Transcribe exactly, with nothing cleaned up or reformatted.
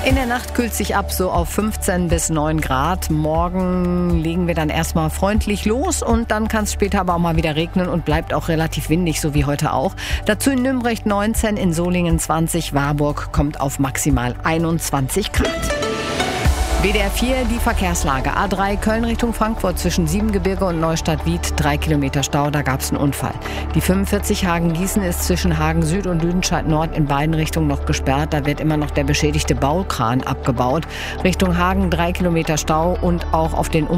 In der Nacht kühlt sich ab so auf fünfzehn bis neun Grad. Morgen legen wir dann erstmal freundlich los und dann kann es später aber auch mal wieder regnen und bleibt auch relativ windig, so wie heute auch. Dazu in Nümbrecht neunzehn, in Solingen zwanzig, Warburg kommt auf maximal einundzwanzig Grad. W D R vier, die Verkehrslage. A drei Köln Richtung Frankfurt zwischen Siebengebirge und Neustadt-Wied, drei Kilometer Stau, da gab es einen Unfall. Die fünfundvierzig Hagen-Gießen ist zwischen Hagen Süd und Lüdenscheid Nord in beiden Richtungen noch gesperrt. Da wird immer noch der beschädigte Baukran abgebaut. Richtung Hagen drei Kilometer Stau und auch auf den